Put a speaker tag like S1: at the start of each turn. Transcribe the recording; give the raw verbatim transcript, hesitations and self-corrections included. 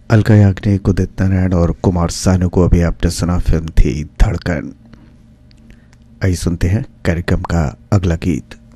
S1: अलका याग्निक, उदित नारायण और कुमार सानू को अभी आपने सुना, फिल्म थी धड़कन। आइए सुनते हैं कार्यक्रम का अगला गीत।